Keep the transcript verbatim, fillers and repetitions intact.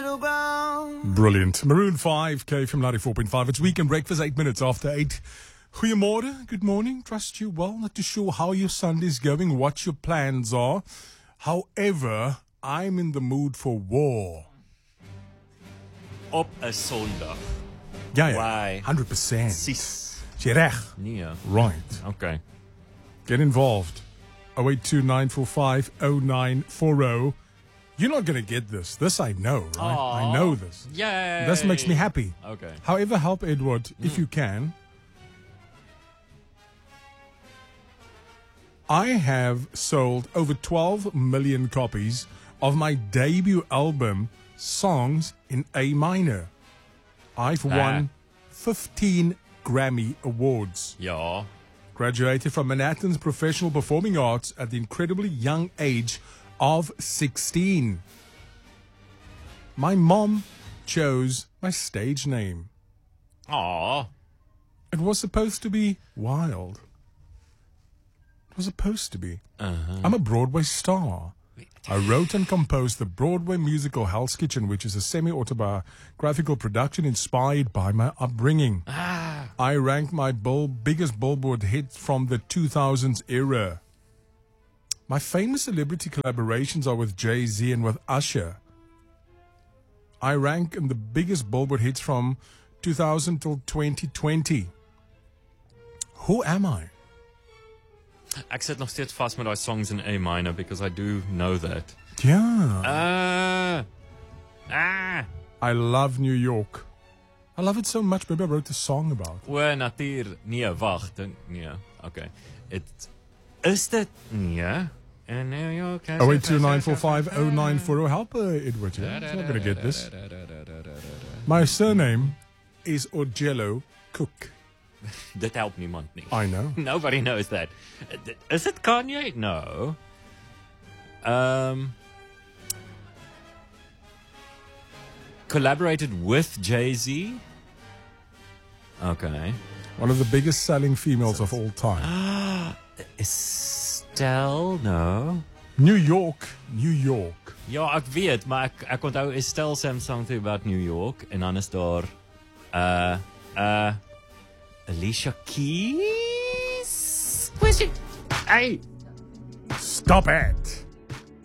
little brown. Brilliant. Maroon five, K F M ninety-four point five. It's Weekend Breakfast, eight minutes after eight. Goeiemorgen, good morning, trust you well. Not too sure how your Sunday's going, what your plans are. However, I'm in the mood for war. Op 'n Sondag. Ja, ja, Why? one hundred percent. Sis. Is jy reg? Nee. Right. Okay. Get involved. oh eight two nine four five oh nine four oh. You're not going to get this. This I know, right? Aww. I know this. Yay. This makes me happy. Okay. However, help Edward if you can. I have sold over twelve million copies of my debut album, Songs in A Minor. I've Ah. won fifteen Grammy Awards. Ja. Graduated from Manhattan's Professional Performing Arts at the incredibly young age of sixteen. My mom chose my stage name. Aw. It was supposed to be wild. It was supposed to be. Uh-huh. I'm a Broadway star. I wrote and composed the Broadway musical Hell's Kitchen, which is a semi-autobiographical production inspired by my upbringing. Ah. I ranked my bill, biggest Billboard hit from the two thousands era. My famous celebrity collaborations are with Jay-Z and with Usher. I rank in the biggest Billboard hits from two thousand till twenty twenty. Who am I? Ek sit nog steeds vas met daai songs in A minor because I do know that. Yeah. Uh, ah. I love New York. I love it so much. Maybe I wrote a song about it. O, natuur. Nee, wag, dink nee. Okay. It is dit nee. En New York. oh eight two nine four five oh nine four oh. Help uh, Edward. Yeah? He's not going to get this. My surname is Ojello Cook. Dit help niemand nie. I know. Nobody knows that. Is it Kanye? No. Um, collaborated with Jay-Z? Okay. One of the biggest selling females of all time. Estelle? No. New York. New York. Ja, ek weet, maar ek, ek onthou Estelle sing something about New York en dan is daar uh uh Alicia Keys? Where's she? Hey! Stop it!